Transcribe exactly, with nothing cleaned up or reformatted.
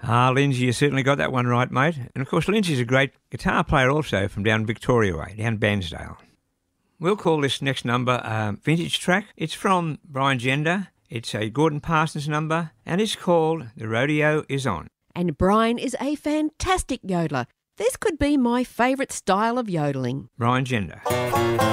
Ah, Lindsay, you certainly got that one right, mate. And of course, Lindsay's a great guitar player also from down Victoria way, down Bairnsdale. We'll call this next number a vintage track. It's from Brian Gender. It's a Gordon Parsons number, and it's called The Rodeo Is On. And Brian is a fantastic yodeler. This could be my favourite style of yodelling. Brian Gender.